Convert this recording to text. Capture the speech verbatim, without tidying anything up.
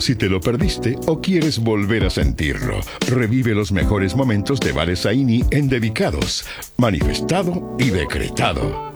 si te lo perdiste o quieres volver a sentirlo. Revive los mejores momentos de Vale Zaini en Dedicados, Manifestado y Decretado.